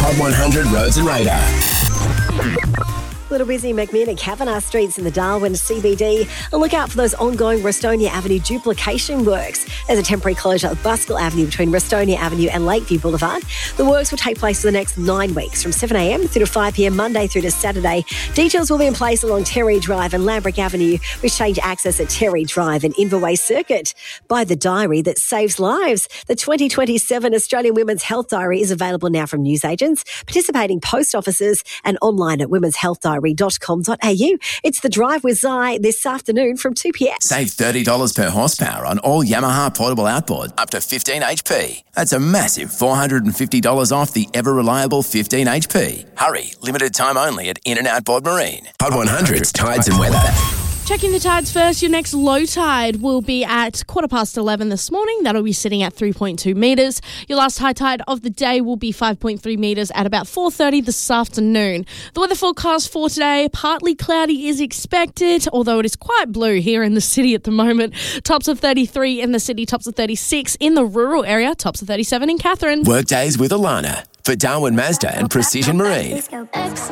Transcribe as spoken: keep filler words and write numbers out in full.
Hot one hundred Roads and Radar. Little busy McMinn and Kavanagh Streets in the Darwin C B D. And look out for those ongoing Rustonia Avenue duplication works. There's a temporary closure of Buskell Avenue between Rustonia Avenue and Lakeview Boulevard. The works will take place for the next nine weeks from seven a m through to five p m Monday through to Saturday. Details will be in place along Terry Drive and Lambrick Avenue, which change access at Terry Drive and Inverway Circuit. Buy the diary that saves lives. The twenty twenty-seven Australian Women's Health Diary is available now from newsagents, participating post offices and online at women's health diary dot com dot a u. It's the Drive with Zai this afternoon from two p m. Save thirty dollars per horsepower on all Yamaha portable outboard up to fifteen H P. That's a massive four hundred fifty dollars off the ever-reliable fifteen H P. Hurry, limited time only at In and Outboard Marine. Hot one hundred's Tides and Weather. Checking the tides first, your next low tide will be at quarter past eleven this morning. That'll be sitting at three point two metres. Your last high tide of the day will be five point three metres at about four thirty this afternoon. The weather forecast for today, partly cloudy is expected, although it is quite blue here in the city at the moment. Tops of thirty-three in the city, tops of thirty-six in the rural area, tops of thirty-seven in Katherine. Workdays with Alana for Darwin Mazda and Precision Marine.